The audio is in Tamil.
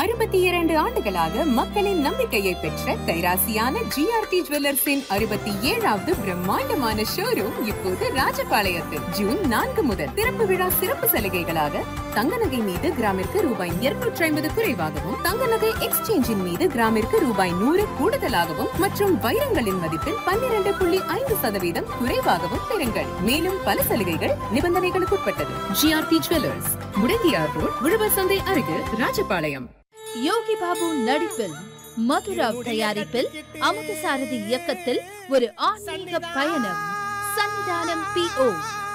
62 ஆண்டுகளாக மக்களின் நம்பிக்கையை பெற்ற கைராசியான ஜிஆர்டி ஜுவல்லர்ஸின் 67வது பிரம்மாண்டமான ஷோரூம் இப்போது ராஜபாளையத்தில் ஜூன் 4 முதல் திறப்பு விழா சிறப்பு சலுகைகளாக தங்க நகை மீது கிராமிற்கு ரூபாய் 250 குறைவாகவும், தங்க நகை எக்ஸ்சேஞ்சின் மீது கிராமிற்கு ரூபாய் 100 கூடுதலாகவும் மற்றும் வைரங்களின் மதிப்பில் 12.5% குறைவாகவும் பெறுங்கள். மேலும் பல சலுகைகள் நிபந்தனைகளுக்கு உட்பட்டது. ஜிஆர்டி ஜுவல்லர்ஸ், முடங்கியார் ரோட், உழவர் சந்தை அருகில், ராஜபாளையம். யோகி பாபு நடிப்பில், மதுராவ் தயாரிப்பில், அமுதசாரதி இயக்கத்தில் ஒரு ஆன்மீக பயணம். சன்னிதானம் PO